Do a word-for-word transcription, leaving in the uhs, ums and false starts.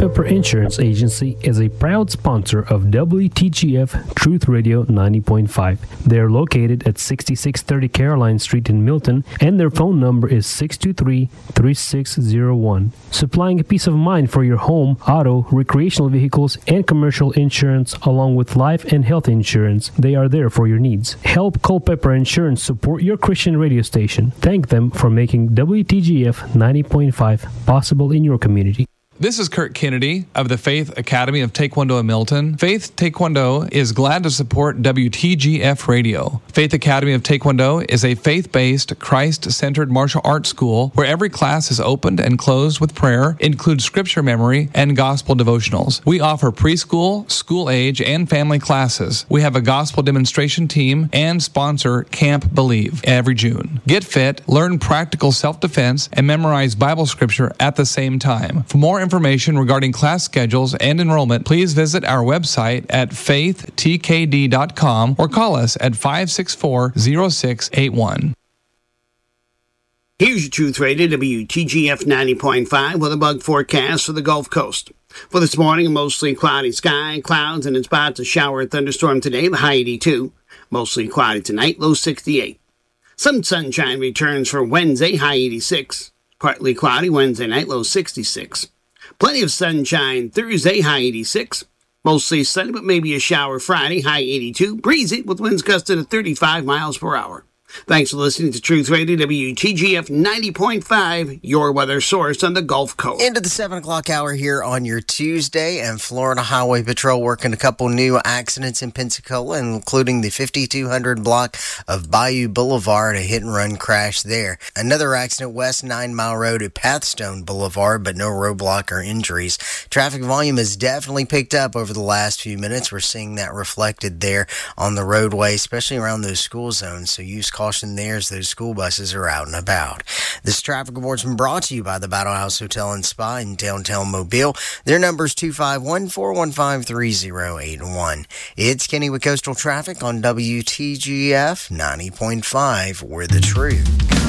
Culpeper Insurance Agency is a proud sponsor of W T G F Truth Radio ninety point five. They are located at sixty-six thirty Caroline Street in Milton, and their phone number is six two three, three six zero one. Supplying a peace of mind for your home, auto, recreational vehicles, and commercial insurance, along with life and health insurance. They are there for your needs. Help Culpeper Insurance support your Christian radio station. Thank them for making W T G F ninety point five possible in your community. This is Kurt Kennedy of the Faith Academy of Taekwondo in Milton. Faith Taekwondo is glad to support W T G F Radio. Faith Academy of Taekwondo is a faith-based, Christ-centered martial arts school where every class is opened and closed with prayer, includes scripture memory, and gospel devotionals. We offer preschool, school age, and family classes. We have a gospel demonstration team and sponsor Camp Believe every June. Get fit, learn practical self-defense, and memorize Bible scripture at the same time. For more information Information regarding class schedules and enrollment, please visit our website at faith t k d dot com or call us at five six four, zero six eight one. Here's your Truth Radio, W T G F ninety point five, with a bug forecast for the Gulf Coast. For this morning, a mostly cloudy sky, clouds, and in spots a shower or thunderstorm today, the high eighty-two. Mostly cloudy tonight, low sixty-eight. Some sunshine returns for Wednesday, high eighty-six. Partly cloudy Wednesday night, low sixty-six. Plenty of sunshine Thursday, high eighty-six. Mostly sunny, but maybe a shower Friday, high eighty-two. Breezy with winds gusting at thirty-five miles per hour. Thanks for listening to Truth Radio, W T G F ninety point five, your weather source on the Gulf Coast. Into the seven o'clock hour here on your Tuesday, and Florida Highway Patrol working a couple new accidents in Pensacola, including the fifty-two hundred block of Bayou Boulevard, a hit-and-run crash there. Another accident west nine Mile Road at Pathstone Boulevard, but no roadblock or injuries. Traffic volume has definitely picked up over the last few minutes. We're seeing that reflected there on the roadway, especially around those school zones, so use caution there as those school buses are out and about. This traffic report's been brought to you by the Battle House Hotel and Spa in downtown Mobile. Their number is two five one, four one five, three zero eight one. It's Kenny with Coastal Traffic on W T G F ninety point five, where the truth